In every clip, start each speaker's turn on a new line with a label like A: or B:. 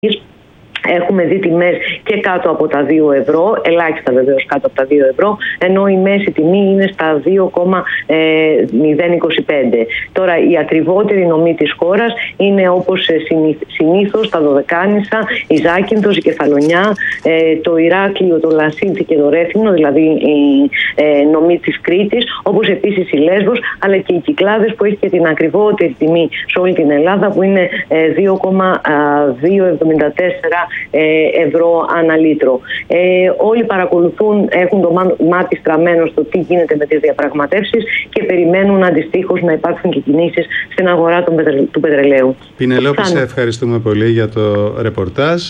A: Έχουμε δει τιμές και κάτω από τα 2 ευρώ, ελάχιστα βεβαίως κάτω από τα 2 ευρώ, ενώ η μέση τιμή είναι στα 2,025. Τώρα, η ακριβότερη νομή της χώρας είναι όπως συνήθως τα Δωδεκάνησα, η Ζάκυνθος, η Κεφαλονιά, το Ηράκλειο, το Λασίτσι και το Ρέθυμνο, δηλαδή η νομή της Κρήτης, όπως επίσης η Λέσβος, αλλά και οι Κυκλάδες που έχει και την ακριβότερη τιμή σε όλη την Ελλάδα, που είναι 2,274 ευρώ ανά λίτρο. Όλοι παρακολουθούν, έχουν το μάτι στραμμένο στο τι γίνεται με τις διαπραγματεύσεις και περιμένουν αντιστοίχως να υπάρξουν και κινήσεις στην αγορά του πετρελαίου.
B: Πινελόπη, σε ευχαριστούμε πολύ για το ρεπορτάζ.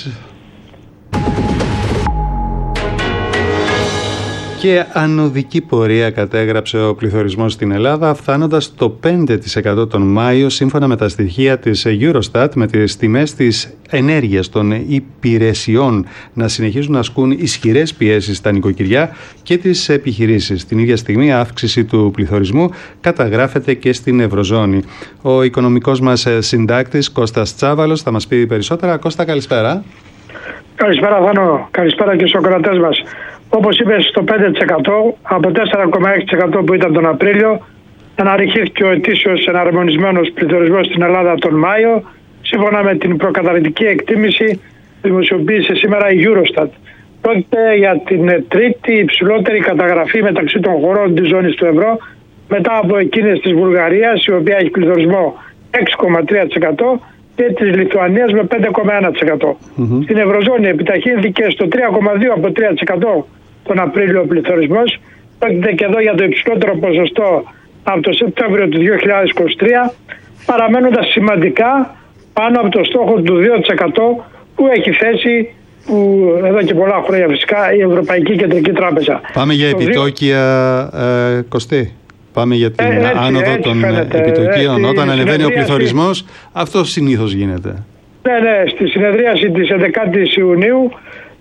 B: Και ανωδική πορεία κατέγραψε ο πληθωρισμός στην Ελλάδα, φτάνοντας το 5% τον Μάιο, σύμφωνα με τα στοιχεία της Eurostat, με τις τιμές της ενέργειας των υπηρεσιών να συνεχίζουν να ασκούν ισχυρές πιέσεις στα νοικοκυριά και τις επιχειρήσεις. Την ίδια στιγμή, αύξηση του πληθωρισμού καταγράφεται και στην Ευρωζώνη. Ο οικονομικός μας συντάκτης Κώστας Τσάβαλος θα μας πει περισσότερα. Κώστα, καλησπέρα.
C: Καλησπέρα, Θάνο. Καλησπέρα και στους ακροατές μας. Όπως είπες, στο 5% από 4,6% που ήταν τον Απρίλιο, αναρριχήθηκε ο ετήσιος εναρμονισμένος πληθωρισμός στην Ελλάδα τον Μάιο, σύμφωνα με την προκαταρκτική εκτίμηση που δημοσιοποίησε σήμερα η Eurostat. Πρόκειται για την τρίτη υψηλότερη καταγραφή μεταξύ των χωρών της ζώνης του ευρώ, μετά από εκείνες της Βουλγαρίας, η οποία έχει πληθωρισμό 6,3%, και της Λιθουανίας με 5,1%. Στην Ευρωζώνη επιταχύνθηκε στο 3,2% από 3% τον Απρίλιο ο πληθωρισμός. Πρόκειται και εδώ για το υψηλότερο ποσοστό από το Σεπτέμβριο του 2023, παραμένοντας σημαντικά πάνω από το στόχο του 2% που έχει θέσει εδώ και πολλά χρόνια φυσικά η Ευρωπαϊκή Κεντρική Τράπεζα.
B: Πάμε για επιτόκια, Κωστή. Πάμε για την άνοδο των επιτοκίων. Όταν ανεβαίνει ο πληθωρισμός, αυτό συνήθως γίνεται.
C: Ναι, στη συνεδρίαση της 11ης Ιουνίου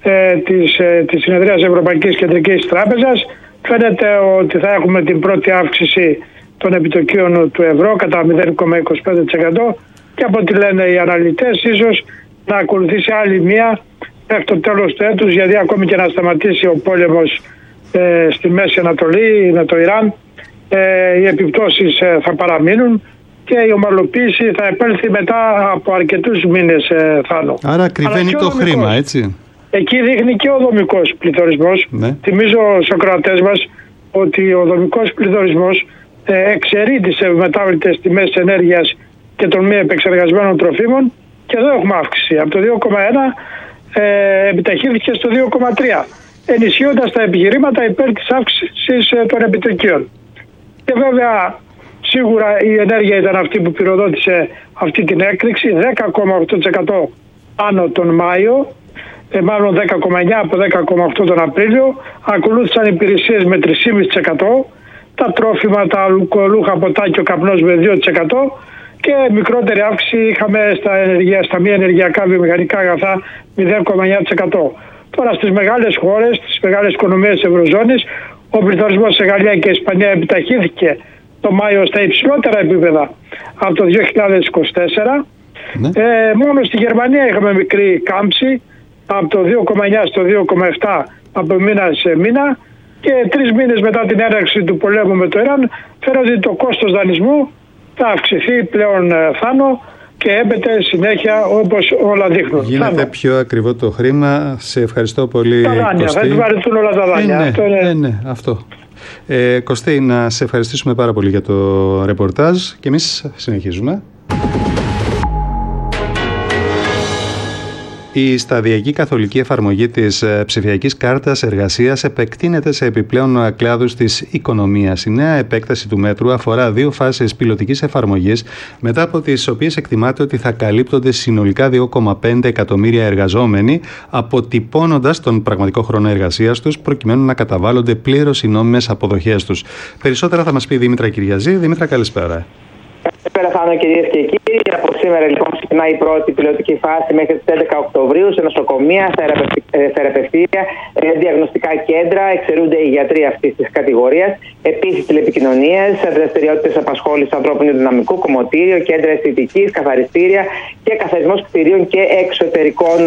C: της συνεδρίας Ευρωπαϊκής Κεντρικής Τράπεζας φαίνεται ότι θα έχουμε την πρώτη αύξηση των επιτοκίων του ευρώ κατά 0,25% και από ό,τι λένε οι αναλυτές ίσως να ακολουθήσει άλλη μία μέχρι το τέλος του έτους, γιατί ακόμη και να σταματήσει ο πόλεμος στη Μέση Ανατολή με το Ιράν, οι επιπτώσεις θα παραμείνουν και η ομαλοποίηση θα επέλθει μετά από αρκετούς μήνες, Θάνο.
B: Άρα κρυβαίνει το χρήμα, έτσι.
C: Εκεί δείχνει και ο δομικός πληθωρισμός. Ναι. Θυμίζω στους ακροατές μας ότι ο δομικός πληθωρισμός εξαιρεί τις ευμετάβλητες τιμές ενέργειας και των μη επεξεργασμένων τροφίμων, και εδώ έχουμε αύξηση. Από το 2,1 επιταχύνθηκε στο 2,3, ενισχύοντας τα επιχειρήματα υπέρ της αύξησης των επιτοκίων. Και βέβαια σίγουρα η ενέργεια ήταν αυτή που πυροδότησε αυτή την έκρηξη, 10,8% πάνω τον Μάιο, μάλλον 10,9% από 10,8% τον Απρίλιο. Ακολούθησαν υπηρεσίες με 3,5%, τα τρόφιμα, τα αλκοολούχα ποτά και ο καπνός με 2% και μικρότερη αύξηση είχαμε στα μη ενεργειακά βιομηχανικά αγαθά 0,9%. Τώρα στις μεγάλες χώρες, στις μεγάλες οικονομίες της Ευρωζώνης, ο πληθωρισμός σε Γαλλία και Ισπανία επιταχύνθηκε το Μάιο στα υψηλότερα επίπεδα από το 2024. Ναι. Μόνο στη Γερμανία είχαμε μικρή κάμψη από το 2,9 στο 2,7 από μήνα σε μήνα, και 3 μήνες μετά την έναρξη του πολέμου με το Ιράν φαίνεται ότι το κόστος δανεισμού θα αυξηθεί πλέον, Θάνο, και έπεται συνέχεια όπως όλα δείχνουν.
B: Γίνεται πιο ακριβό το χρήμα. Σε ευχαριστώ πολύ,
C: τα δάνεια,
B: Κωστή.
C: θα επιβαρυνθούν όλα τα δάνεια.
B: Αυτό. Κωστή, να σε ευχαριστήσουμε πάρα πολύ για το ρεπορτάζ και εμείς συνεχίζουμε. Η σταδιακή καθολική εφαρμογή της ψηφιακής κάρτας εργασίας επεκτείνεται σε επιπλέον κλάδους της οικονομίας. Η νέα επέκταση του μέτρου αφορά 2 φάσεις πιλωτικής εφαρμογής, μετά από τις οποίες εκτιμάται ότι θα καλύπτονται συνολικά 2,5 εκατομμύρια εργαζόμενοι, αποτυπώνοντας τον πραγματικό χρόνο εργασίας τους, προκειμένου να καταβάλλονται πλήρως οι νόμιμες αποδοχές τους. Περισσότερα θα μας πει η Δήμητρα Κυριαζή. Δήμητρα, καλησπέρα.
D: Καλησπέρα, Θάνο, κυρίες και κύριοι. Από σήμερα λοιπόν ξεκινάει η πρώτη πιλωτική φάση μέχρι τις 11 Οκτωβρίου σε νοσοκομεία, θεραπευτήρια, διαγνωστικά κέντρα. Εξαιρούνται οι γιατροί αυτής της κατηγορίας. Επίσης, τηλεπικοινωνίες, δραστηριότητες απασχόλησης ανθρώπινου δυναμικού, κομμωτήριο, κέντρα αισθητικής, καθαριστήρια και καθαρισμός κτηρίων και εξωτερικών